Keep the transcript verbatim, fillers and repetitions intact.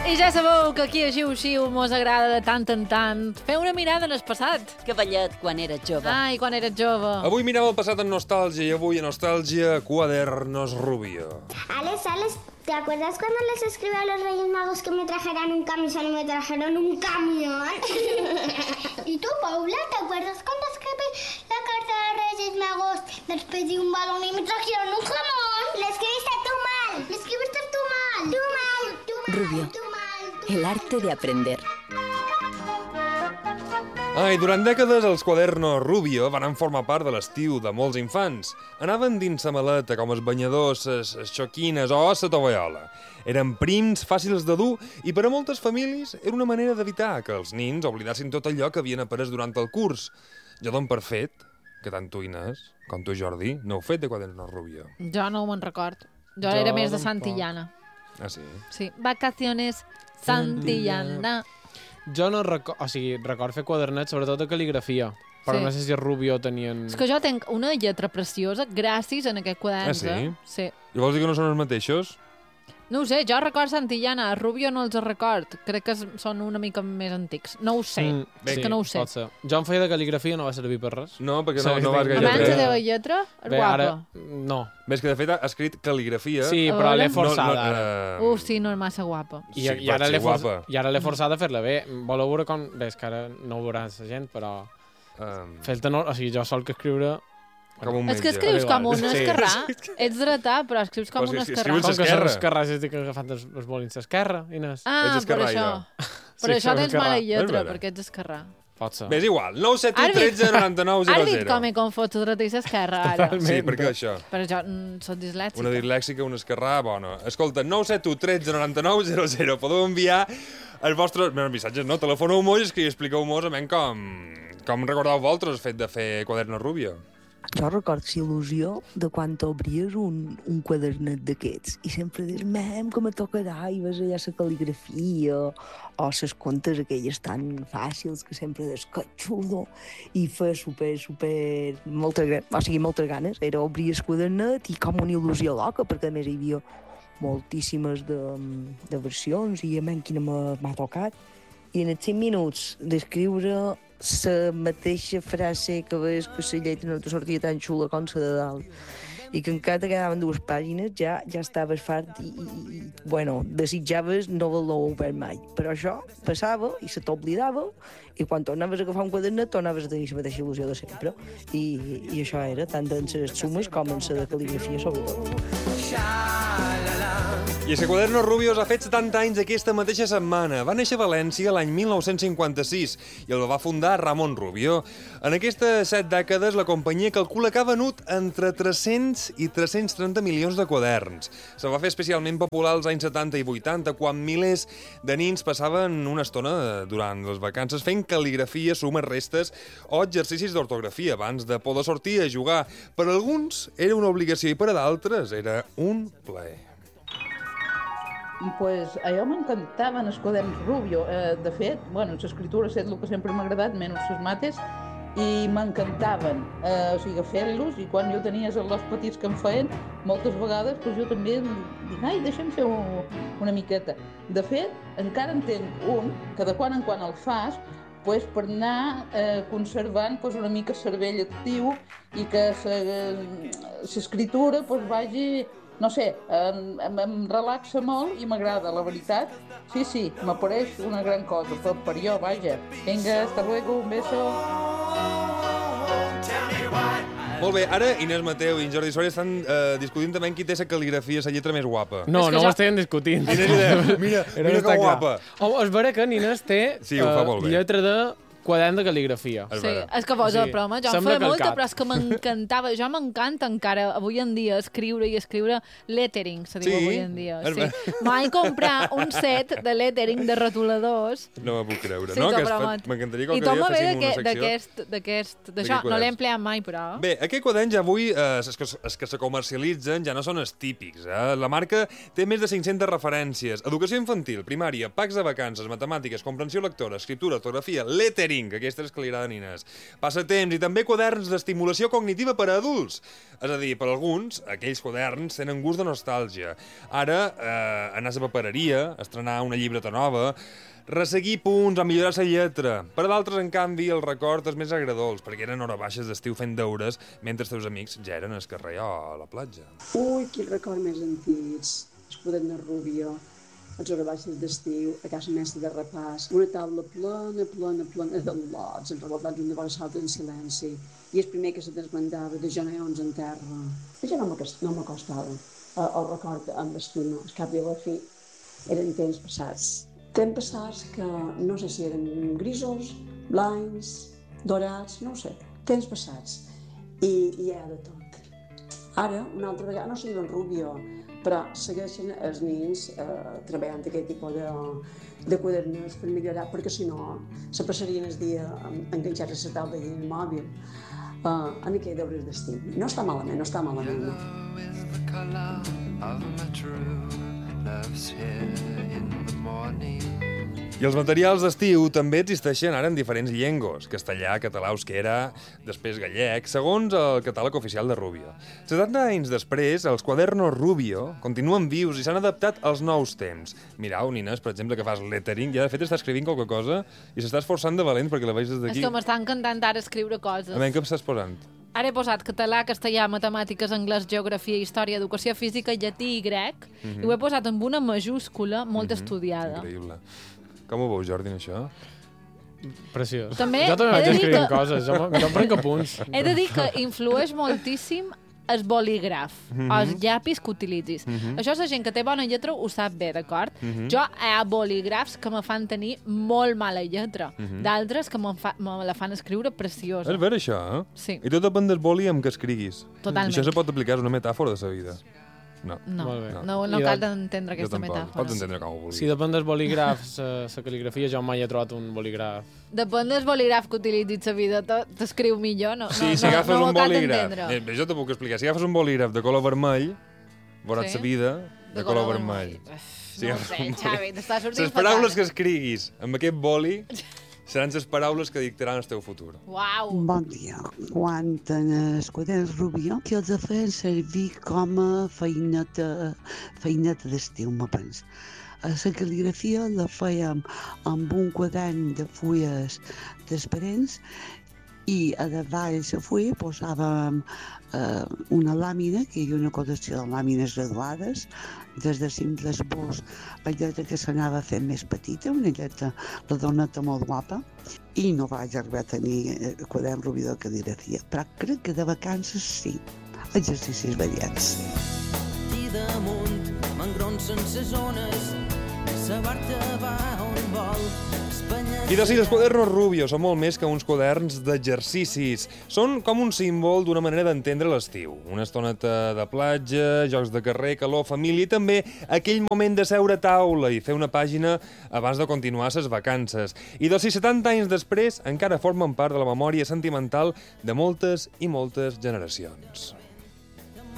I ja sabeu que aquí a Xiu-Xiu mos agrada de tant en tant fer una mirada en el passat. Cavallet, quan eres jove. Ai, quan eres jove. Avui mirem el passat en nostàlgia i avui a Nostàlgia Cuadernos Rubio. Alex, Alex, ¿te acuerdas cuando les escribí a los Reyes Magos que me trajeran un camisón y me trajeron un camión? ¿Y tú, Paula, te acuerdas cuando escribí la carta a los Reyes Magos? Les pedí un balón y me trajeron un jamón. Le escribiste tú mal. Le escribiste tú mal. Tú mal. Tú mal. Rubio, tú mal, tú el mal. arte de aprender. Ai, durant dècades els Cuadernos Rubio van formar part de l'estiu de molts infants. Anaven dins la maleta com els banyadors, les xoquines o la tovallola. Eren prims, fàcils de dur i per a moltes famílies era una manera d'evitar que els nins oblidassin tot allò que havien après durant el curs. Jo dono per fet que tant tu, Inés, com tu, Jordi, no heu fet de Cuadernos Rubio. Jo no me'n record. Jo, Jo era més de tampoc. Santillana. Ah, sí? Sí, vacaciones Santillana. Jo no record... O sigui, record fer quadernets, sobretot de cal·ligrafia. Però Sí. no sé si Rubio tenien... És que jo tenc una lletra preciosa gràcies a aquest quadern. Ah, sí? Eh? Sí. I vols dir que no són els mateixos? No ho sé, jo record Santillana, Rubio no els record. Crec que són una mica més antics. No ho sé, Mm, és que no ho sé. pot ser. Jo em feia de cal·ligrafia, no va servir per res. No, perquè no, Sí, no vas tinc- gaire Abans bé. de la lletra, és Bé, guapa. ara... No. Ves que, de fet, ha escrit cal·ligrafia. Sí, A però veure. l'he forçada. ara. eh, Uf, sí, no és massa guapa. I, sí, i, ara pot l'he ser for... guapa. I ara l'he forçada a fer-la bé. Voleu veure com... Bé, és que ara no ho veurà la gent, però... Um, Fer el tenor... O sigui, jo sol que escriure... com un És que metge. escrius com un Sí. esquerrà. Ets dretà, però escrius com Però un si- si esquerrà. escrius Com que són esquerra. esquerràs, estic agafant els, els bolins d'esquerra, Inés. Ah, Ets per esquerrà, això. ja. Per Sí, això som tens esquerrà. mala És lletra, veritat. perquè ets esquerrà. Pot ser. Bé, és igual. nou set u Has vist- tretze noranta nou zero Has vist zero. com he confós la dreta i l'esquerra, ara? Totalment. Sí, perquè això. Però jo mm, soc dislèxica. Una dislèxica, una esquerrà, bona. Escolta, nou set u tretze noranta nou zero zero. Podeu enviar els vostres bueno, missatges, no? Telefoneu-mos i expliqueu-mos a com, com recordeu vosaltres el fet de fer Cuadernos Rubio. Jo recordo la il·lusió de quan t'obries un, un quadernet d'aquests i sempre dius, mem, que me tocarà, i vas allà la cal·ligrafia o les contes aquelles tan fàcils que sempre dius, que xulo, i fa super, super, molta, gra- o sigui, moltes ganes, era obrir el quadernet i com una il·lusió loca, perquè a més hi havia moltíssimes de, de versions i a mi quina m'ha m'ha tocat. I en els cinc minuts d'escriure la mateixa frase que ves que la lletra no te sortia tan xula com la de dalt i que encara te quedaven dues pàgines ja ja estaves fart i, i, i bueno, desitjaves no haver-lo obert mai, però això passava i se t'oblidava i quan tornaves a agafar un quadernet tornaves a tenir la mateixa il·lusió de sempre i, i això era tant en les sumes com en la de cal·ligrafia sobretot. I és que Cuadernos Rubios ha fet setanta anys aquesta mateixa setmana. Va néixer a València l'any mil nou-cents cinquanta-sis i el va fundar Ramon Rubio. En aquestes set dècades la companyia calcula que ha venut entre tres-cents i tres-cents trenta milions de quaderns. Se va fer especialment popular als anys setanta i vuitanta, quan milers de nins passaven una estona durant les vacances fent cal·ligrafia, sumes, restes o exercicis d'ortografia abans de poder sortir a jugar. Per a alguns era una obligació i per a d'altres era un plaer. Pues a jo m'encantaven els quaderns Rubio. Eh, de fet, bueno, l'escriptura és el que sempre m'ha agradat, menys les mates, i m'encantaven. Eh, o sigui, fer-los, i quan jo tenia els petits que em feien, moltes vegades pues, jo també dic, ai, deixa'm fer un, una miqueta. De fet, encara en tenc un, que de quan en quan el fas, pues, per anar eh, conservant pues, una mica el cervell actiu i que l'escriptura pues, vagi... No sé, em, em, em relaxa molt i m'agrada, la veritat. Sí, sí, m'apareix una gran cosa, per, per jo, vaja. Vinga, hasta luego, un beso. Molt bé, ara Inés Mateu i en Jordi Soria estan eh, discutint també qui té la cal·ligrafia, la lletra més guapa. No, És que no jo- ho estem discutint. Inés idea, mira, Era mira està que clar. guapa. O, es veurà que Nines té Sí, ho fa molt bé. lletra de quadern de cal·ligrafia. És Sí, vera. és que posa Sí, el programa. Jo em sembla feia molta, calcat. però és que m'encantava. Jo m'encanta encara avui en dia escriure i escriure lettering, se diu Sí, avui en dia. és Sí. ver- Vaig comprar un set de lettering de rotuladors. No m'ho puc creure. Sí, no? t'ho Que es promet. fa- M'encantaria I qualque tot dia me ve féssim una d'aquest- secció. d'aquest... d'aquest- d'això. D'aquest No l'he quaderns. empleat mai, però... Bé, aquests quaderns ja avui, eh, els, que, els que se comercialitzen ja no són els típics. Eh? La marca té més de cinc-centes referències. Educació infantil, primària, packs de vacances, matemàtiques, comprensió lectora, escriptura, ortografia, lettering, cinc, aquestes que li agraden Inés. Passatemps i també quaderns d'estimulació cognitiva per a adults. És a dir, per alguns, aquells quaderns tenen gust de nostàlgia. Ara, eh, anar a la papereria, estrenar una llibreta nova, resseguir punts o millorar la lletra. Per a d'altres, en canvi, el record és més agradolç, perquè eren hores baixes d'estiu fent deures mentre els teus amics ja eren al carrer o a la platja. Ui, quin record més antics. El quadern de Rubio, les hores baixes d'estiu, a casa mestra de repàs, una taula plena, plena, plena de lots, enrevoltats una vegada l'altra en silenci, i el primer que se desmandava de geneons en terra. Això no m'acostava, el record amb estima, al cap i a la fi, eren temps passats. Temps passats que no sé si eren grisos, blancs, dorats, no ho sé, temps passats. I hi ha de tot. Ara, una altra vegada, no sé diuen Rubio, però segueixen els nens eh, treballant aquest tipus de, de quadernes per millorar, perquè si no se passarien el dia enganxats a la taula i el mòbil uh, en aquell deures d'estiu. No està malament, no està malament. I els materials d'estiu també existeixen ara en diferents llengües, castellà, català, euskera, després gallec, segons el catàleg oficial de Rubio. setanta anys després, els quadernos Rubio continuen vius i s'han adaptat als nous temps. Mirau, Nines, per exemple, que fas lettering, ja de fet està escrivint qualque cosa i s'està esforçant de valent perquè la veig des d'aquí. És que m'està encantant ara escriure coses. A veure, què estàs posant? Ara he posat català, castellà, matemàtiques, anglès, geografia, història, educació física, llatí i grec, mm-hmm. i ho he posat amb una majúscula molt mm-hmm. estudiada. Increïble. Com ho veus, Jordi, això? Preciós. També jo també vaig escrivint que... coses, jo, jo em prenc apunts. He de dir que influeix moltíssim el bolígraf, mm-hmm. o els llapis que utilitzis. Mm-hmm. Això la gent que té bona lletra ho sap bé, d'acord? Mm-hmm. Jo hi ha bolígrafs que me fan tenir molt mala lletra, mm-hmm. d'altres que me, fa, me la fan escriure preciosa. És ver, això, eh? Sí. I tot depèn del boli amb què escriguis. Totalment. I això se pot aplicar, és una metàfora de la vida. No, no, no, no, no cal d'entendre aquesta metàfora. Pots entendre com ho vulguis. Si depèn dels bolígrafs, la cal·ligrafia, jo mai he trobat un bolígraf. Depèn del bolígraf que utilitzis a vida, t'escriu millor, no? Sí, no, si agafes no, no un bolígraf... Eh, jo t'ho puc explicar. Si agafes un bolígraf de color vermell, veuràs la vida de, de color, color vermell. vermell. Si no ho sé, Xavi, t'està sortint les paraules que escriguis amb aquest boli seran les paraules que dictaran el teu futur. Uau! Bon dia. Quan en els quaderns Rubio, que els feien servir com a feineta, feineta d'estiu, me penso. La cal·ligrafia la fèiem amb un quadern de fulles transparents i a davall la fulla posàvem eh, una làmina, que hi ha una col·lecció de làmines graduades, des de simple esbós a lletra que s'anava fent més petita, una lletra redoneta molt guapa, i no vaig arribar a tenir eh, quadern Rubio de cal·ligrafia, però crec que de vacances sí, exercicis variats. I damunt m'engrons sense zones, sa barca va on vol. I de si els quadernos Rubio són molt més que uns quaderns d'exercicis. Són com un símbol d'una manera d'entendre l'estiu. Una estoneta de platja, jocs de carrer, calor, família i també aquell moment de seure a taula i fer una pàgina abans de continuar ses vacances. I de si setanta anys després encara formen part de la memòria sentimental de moltes i moltes generacions.